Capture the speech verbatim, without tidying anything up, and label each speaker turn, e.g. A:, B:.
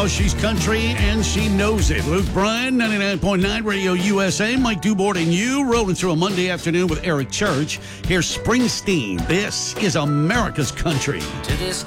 A: She's country, and she knows it. Luke Bryan, ninety-nine point nine Radio U S A. Mike Dubort and you rolling through a Monday afternoon with Eric Church. Here's Springsteen. This is America's Country.
B: To this